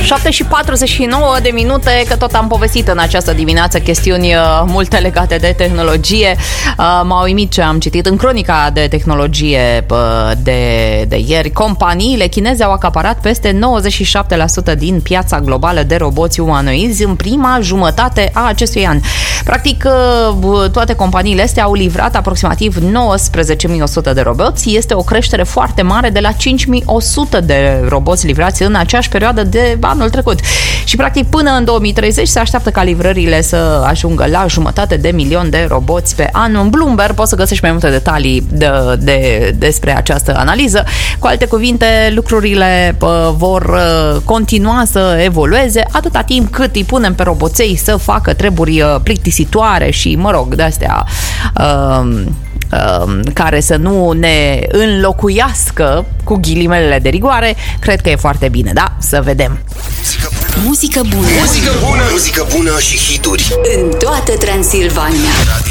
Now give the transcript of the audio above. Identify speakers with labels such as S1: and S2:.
S1: 7:49, că tot am povestit în această dimineață chestiuni multe legate de tehnologie. M-a uimit ce am citit în cronica de tehnologie de ieri. Companiile chineze au acaparat peste 97% din piața globală de roboți umanoizi în prima jumătate a acestui an. Practic, toate companiile astea au livrat aproximativ 19.100 de roboți. Este o creștere foarte mare de la 5.100 de roboți livrați în aceeași perioadă de anul trecut. Și practic până în 2030 se așteaptă ca livrările să ajungă la 500.000 de roboți pe an. În Bloomberg poți să găsești mai multe detalii despre această analiză. Cu alte cuvinte, lucrurile vor continua să evolueze atâta timp cât îi punem pe roboței să facă treburi plictisitoare și, mă rog, de-astea care să nu ne înlocuiască, cu ghilimelele de rigoare. Cred că e foarte bine, da? Să vedem.
S2: Muzică bună. Muzică bună. Muzică bună și hituri
S3: în toată Transilvania.